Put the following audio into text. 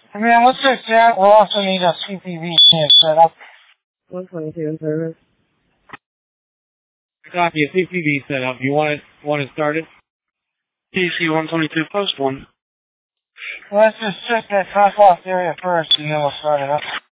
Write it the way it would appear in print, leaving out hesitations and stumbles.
I mean, let's fix that. We'll also need a CPV set up. 122 in service. Copy, a CPV set up. You want it started? DC 122 post 1. Let's just check that top off area first and then we'll start it up.